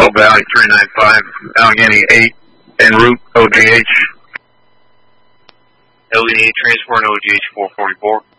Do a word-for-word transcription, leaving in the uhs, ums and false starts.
Echo Valley three nine five, Allegheny eight, en route O G H. Allegheny eight transport, O G H four forty-four.